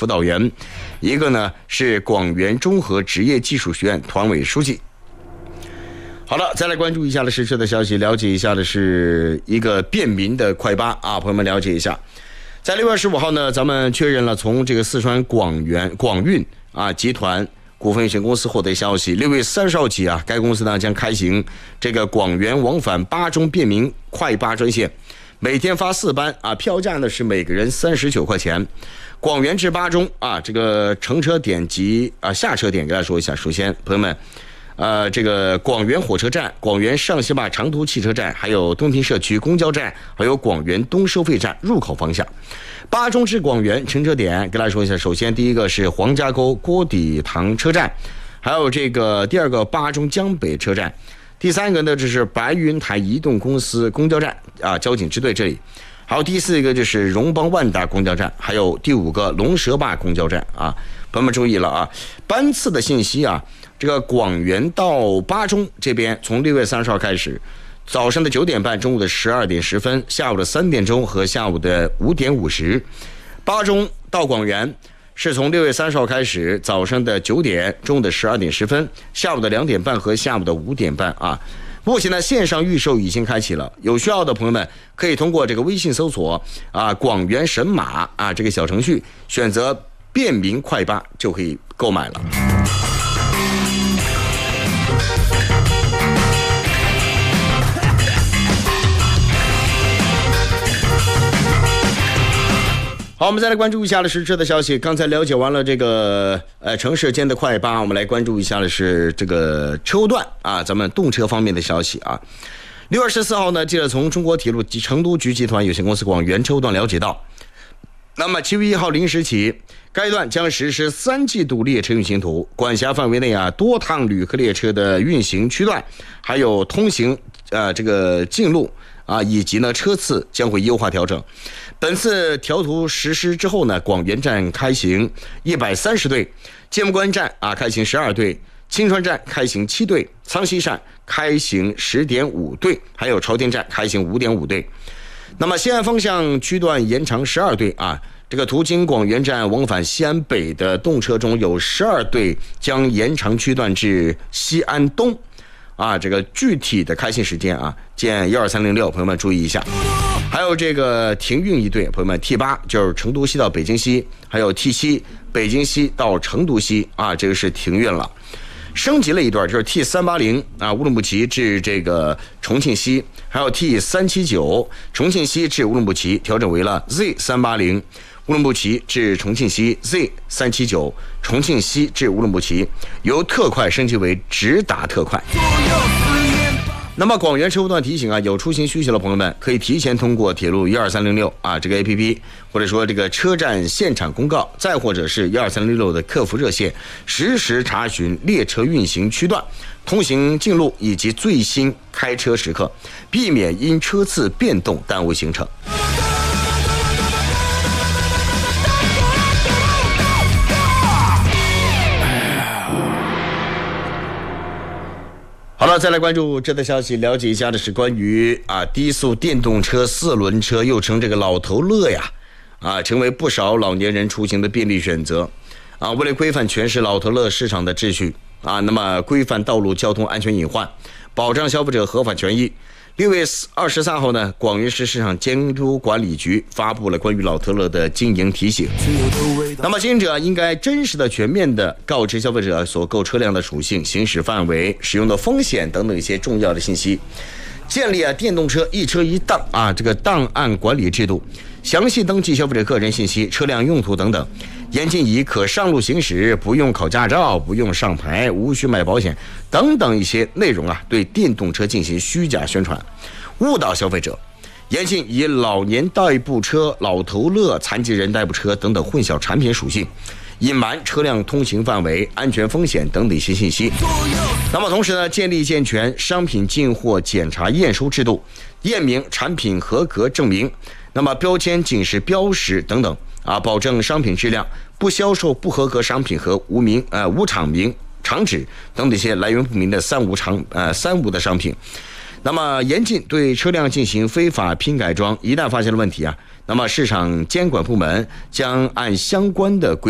辅导员，一个呢是广元综合职业技术学院团委书记。好了，再来关注一下的是这的消息，了解一下的是一个便民的快八啊，朋友们了解一下。在6月15号呢，咱们确认了从这个四川广运集团股份有限公司获得消息，6月30号起啊，该公司呢将开行这个广元往返8中便民快八专线，每天发4班啊，票价呢是每个人39块钱。广元至8中啊，这个乘车点及下车点，给大家说一下。首先，朋友们。这个广元火车站、广元上西坝长途汽车站，还有东平社区公交站，还有广元东收费站入口方向。8中至广元乘车点，给大家说一下。首先，第一个是黄家沟郭底塘车站，还有这个第二个8中江北车站，第三个呢就是白云台移动公司公交站啊，交警支队这里。还有第4个就是荣邦万达公交站，还有第5个龙蛇坝公交站啊。朋友们注意了啊，班次的信息啊。这个广元到8中这边，从6月30号开始，早上的9点半、中午的12点10分、下午的3点钟和下午的5点50。8中到广元是从6月30号开始，早上的9点、中午的12点10分、下午的2点半和下午的5点半啊。目前呢，线上预售已经开启了，有需要的朋友们可以通过这个微信搜索广元神马这个小程序，选择便民快八就可以购买了。好，我们再来关注一下的是这的消息。刚才了解完了这个城市间的快八，我们来关注一下的是这个车务段啊，咱们动车方面的消息啊。6月14号呢，记者从中国铁路及成都局集团有限公司广元车务段了解到，那么7月1号0时起，该段将实施3季度列车运行图，管辖范围内多趟旅客列车的运行区段，还有通行这个径路以及呢车次将会优化调整。本次调图实施之后呢，广元站开行130对，建木关站开行12对，青川站开行7对，苍溪站开行10.5对，还有朝天站开行5.5对。那么西安方向区段延长12对这个途经广元站往返西安北的动车中有12对将延长区段至西安东这个具体的开行时间见12306，朋友们注意一下。还有这个停运1对，朋友们 T8 就是成都西到北京西，还有 T7 北京西到成都西这个是停运了。升级了一段，就是 T380乌鲁木齐至这个重庆西，还有 T379 重庆西至乌鲁木齐调整为了 Z380 乌鲁木齐至重庆西， Z379 重庆西至乌鲁木齐，由特快升级为直达特快。那么广元车务段提醒有出行需求的朋友们可以提前通过铁路12306这个 APP， 或者说这个车站现场公告，再或者是12306的客服热线，实时查询列车运行区段、通行径路以及最新开车时刻，避免因车次变动耽误行程。好了，再来关注这则消息，了解一下的是关于低速电动车、4轮车，又称这个老头乐成为不少老年人出行的便利选择为了规范全市老头乐市场的秩序那么规范道路交通安全隐患，保障消费者合法权益。6月23号呢，广元市市场监督管理局发布了关于老头乐的经营提醒。那么经营者应该真实的、全面的告知消费者所购车辆的属性、行驶范围、使用的风险等等一些重要的信息，建立电动车一车一档这个档案管理制度，详细登记消费者个人信息、车辆用途等等，严禁以可上路行驶、不用考驾照、不用上牌、无需买保险等等一些内容对电动车进行虚假宣传，误导消费者。严禁以老年代步车、老头乐、残疾人代步车等等混淆产品属性，隐瞒车辆通行范围、安全风险等的一些信息。那么同时呢，建立健全商品进货检查验收制度，验明产品合格证明，那么标签警示标识等等保证商品质量，不销售不合格商品和无厂名、厂址等的一些来源不明的三无的商品。那么严禁对车辆进行非法拼改装，一旦发现了问题那么市场监管部门将按相关的规